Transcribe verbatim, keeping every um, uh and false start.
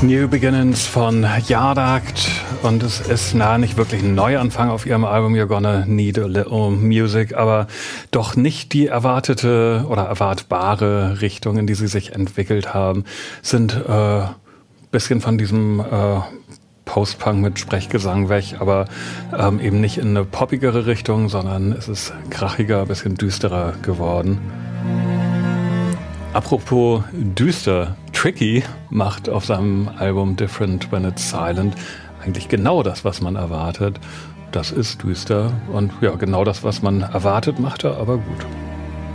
New Beginnings von Yardakt und es ist na nicht wirklich ein Neuanfang auf ihrem Album You're Gonna Need a Little Music, aber doch nicht die erwartete oder erwartbare Richtung, in die sie sich entwickelt haben, sind äh, bisschen von diesem äh, Post-Punk mit Sprechgesang weg, aber ähm, eben nicht in eine poppigere Richtung, sondern es ist krachiger, bisschen düsterer geworden. Apropos düster, Tricky macht auf seinem Album Different When It's Silent eigentlich genau das, was man erwartet. Das ist düster und ja, genau das, was man erwartet, macht er aber gut.